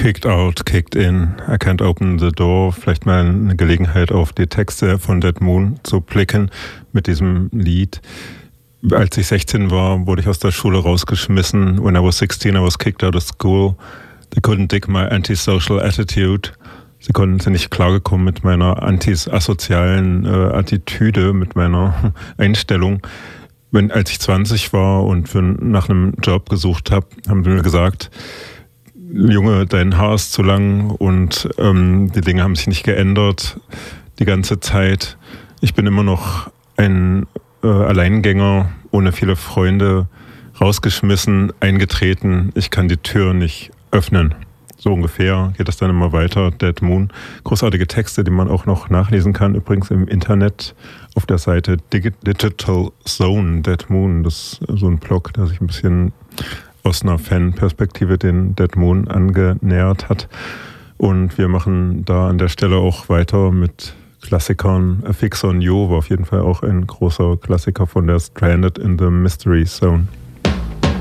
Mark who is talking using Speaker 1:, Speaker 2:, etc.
Speaker 1: Kicked Out, Kicked In, I Can't Open the Door. Vielleicht mal eine Gelegenheit, auf die Texte von Dead Moon zu blicken mit diesem Lied. Als ich 16 war, wurde ich aus der Schule rausgeschmissen. When I was 16, I was kicked out of school. They couldn't dig my antisocial attitude. Sie sind nicht klargekommen mit meiner antisozialen Attitüde, mit meiner Einstellung. Als ich 20 war und nach einem Job gesucht habe, haben sie mir gesagt, Junge, dein Haar ist zu lang und die Dinge haben sich nicht geändert die ganze Zeit. Ich bin immer noch ein Alleingänger, ohne viele Freunde, rausgeschmissen, eingetreten. Ich kann die Tür nicht öffnen. So ungefähr geht das dann immer weiter. Dead Moon. Großartige Texte, die man auch noch nachlesen kann, übrigens im Internet auf der Seite Digital Zone, Dead Moon. Das ist so ein Blog, der sich ein bisschen aus einer Fan-Perspektive den Dead Moon angenähert hat. Und wir machen da an der Stelle auch weiter mit Klassikern. A Fix on You war auf jeden Fall auch ein großer Klassiker von der Stranded in the Mystery Zone.